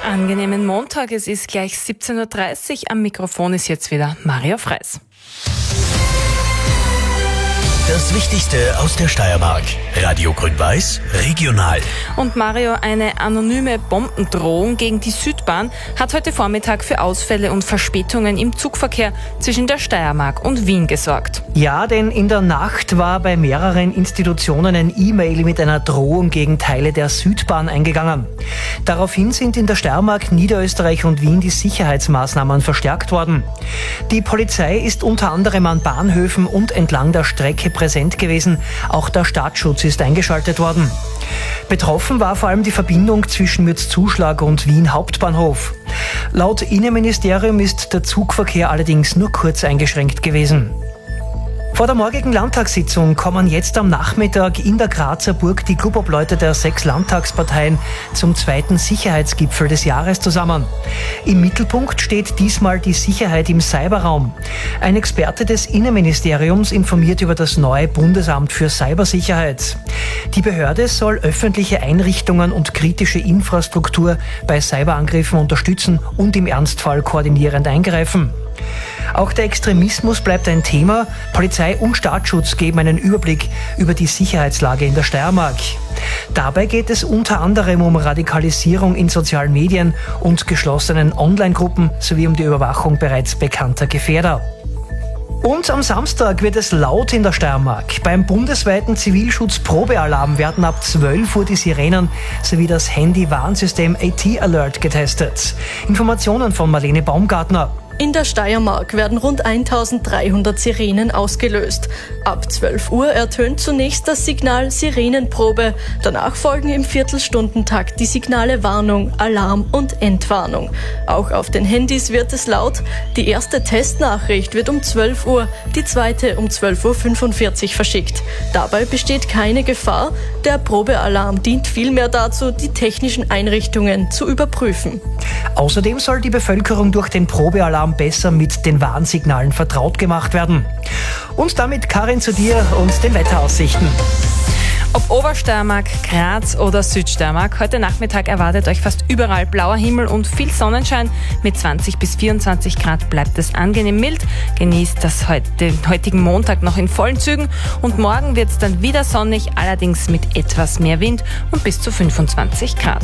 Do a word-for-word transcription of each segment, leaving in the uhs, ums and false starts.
Angenehmen Montag, es ist gleich siebzehn Uhr dreißig. Am Mikrofon ist jetzt wieder Maria Freis. Das Wichtigste aus der Steiermark. Radio Grün-Weiß, regional. Und Mario, eine anonyme Bombendrohung gegen die Südbahn hat heute Vormittag für Ausfälle und Verspätungen im Zugverkehr zwischen der Steiermark und Wien gesorgt. Ja, denn in der Nacht war bei mehreren Institutionen ein E-Mail mit einer Drohung gegen Teile der Südbahn eingegangen. Daraufhin sind in der Steiermark, Niederösterreich und Wien die Sicherheitsmaßnahmen verstärkt worden. Die Polizei ist unter anderem an Bahnhöfen und entlang der Strecke präsent gewesen. Auch der Staatsschutz ist eingeschaltet worden. Betroffen war vor allem die Verbindung zwischen Mürzzuschlag und Wien Hauptbahnhof. Laut Innenministerium ist der Zugverkehr allerdings nur kurz eingeschränkt gewesen. Vor der morgigen Landtagssitzung kommen jetzt am Nachmittag in der Grazer Burg die Clubobleute der sechs Landtagsparteien zum zweiten Sicherheitsgipfel des Jahres zusammen. Im Mittelpunkt steht diesmal die Sicherheit im Cyberraum. Ein Experte des Innenministeriums informiert über das neue Bundesamt für Cybersicherheit. Die Behörde soll öffentliche Einrichtungen und kritische Infrastruktur bei Cyberangriffen unterstützen und im Ernstfall koordinierend eingreifen. Auch der Extremismus bleibt ein Thema. Polizei und Staatsschutz geben einen Überblick über die Sicherheitslage in der Steiermark. Dabei geht es unter anderem um Radikalisierung in sozialen Medien und geschlossenen Online-Gruppen sowie um die Überwachung bereits bekannter Gefährder. Und am Samstag wird es laut in der Steiermark. Beim bundesweiten Zivilschutz-Probealarm werden ab zwölf Uhr die Sirenen sowie das Handy-Warnsystem A T Alert getestet. Informationen von Marlene Baumgartner. In der Steiermark werden rund eintausenddreihundert Sirenen ausgelöst. Ab zwölf Uhr ertönt zunächst das Signal Sirenenprobe. Danach folgen im Viertelstundentakt die Signale Warnung, Alarm und Entwarnung. Auch auf den Handys wird es laut. Die erste Testnachricht wird um zwölf Uhr, die zweite um zwölf Uhr fünfundvierzig verschickt. Dabei besteht keine Gefahr. Der Probealarm dient vielmehr dazu, die technischen Einrichtungen zu überprüfen. Außerdem soll die Bevölkerung durch den Probealarm besser mit den Warnsignalen vertraut gemacht werden. Und damit Karin zu dir und den Wetteraussichten. Ob Obersteiermark, Graz oder Südsteiermark, heute Nachmittag erwartet euch fast überall blauer Himmel und viel Sonnenschein. Mit zwanzig bis vierundzwanzig Grad bleibt es angenehm mild. Genießt das heute, den heutigen Montag noch in vollen Zügen und morgen wird es dann wieder sonnig, allerdings mit etwas mehr Wind und bis zu fünfundzwanzig Grad.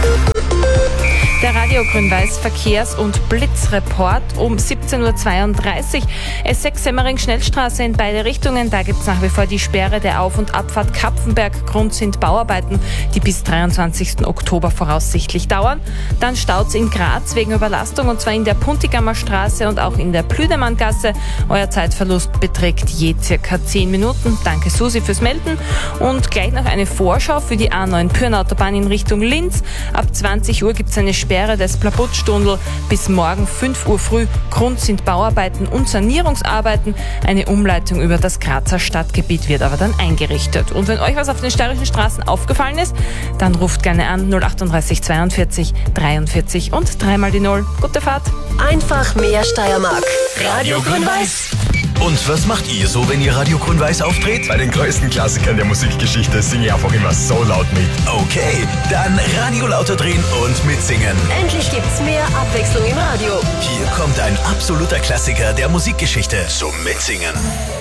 Der Radio Grün-Weiß Verkehrs- und Blitzreport um siebzehn Uhr zweiunddreißig. S sechs Semmering-Schnellstraße in beide Richtungen. Da gibt es nach wie vor die Sperre der Auf- und Abfahrt Kapfenberg. Grund sind Bauarbeiten, die bis dreiundzwanzigsten Oktober voraussichtlich dauern. Dann staut's in Graz wegen Überlastung und zwar in der Puntigammer Straße und auch in der Plüdemanngasse. Euer Zeitverlust beträgt je circa zehn Minuten. Danke Susi fürs Melden. Und gleich noch eine Vorschau für die A neun Pyrnautaubahn in Richtung Linz. Ab zwanzig Uhr gibt es eine Sperre des Plaputtstundl bis morgen fünf Uhr früh. Grund sind Bauarbeiten und Sanierungsarbeiten. Eine Umleitung über das Grazer Stadtgebiet wird aber dann eingerichtet. Und wenn euch was auf den steirischen Straßen aufgefallen ist, dann ruft gerne an null achtunddreißig zweiundvierzig dreiundvierzig und dreimal die Null. Gute Fahrt. Einfach mehr Steiermark. Radio Grün-Weiß. Und was macht ihr so, wenn ihr Radio Grün-Weiß auftritt? Bei den größten Klassikern der Musikgeschichte singe ich einfach immer so laut mit. Okay, dann Radio lauter drehen und mitsingen. Endlich gibt's mehr Abwechslung im Radio. Hier kommt ein absoluter Klassiker der Musikgeschichte zum Mitsingen.